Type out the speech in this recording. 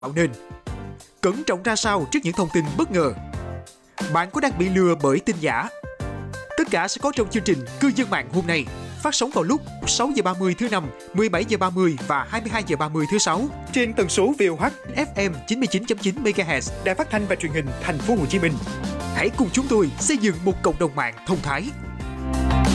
tạo nên. Cẩn trọng ra sao trước những thông tin bất ngờ? Bạn có đang bị lừa bởi tin giả? Tất cả sẽ có trong chương trình Cư dân mạng hôm nay, phát sóng vào lúc 6 giờ 30 thứ Năm, 17 giờ 30 và 22 giờ 30 thứ Sáu trên tần số VOH FM 99.9 MHz, Đài Phát thanh và Truyền hình Thành phố Hồ Chí Minh. Hãy cùng chúng tôi xây dựng một cộng đồng mạng thông thái.